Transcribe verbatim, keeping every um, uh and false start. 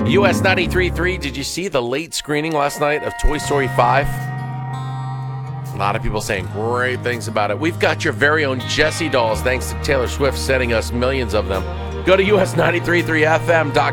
U S ninety-three point three, did you see the late screening last night of Toy Story five? A lot of people saying great things about it. We've got your very own Jessie dolls, thanks to Taylor Swift sending us millions of them. Go to U S ninety-three point three F M dot com.